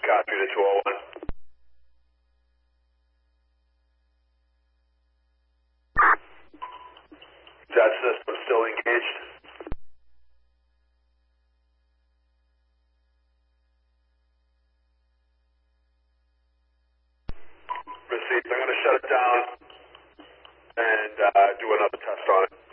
Copy to 201. That system still engaged? Received. I'm going to shut it down and do another test on it.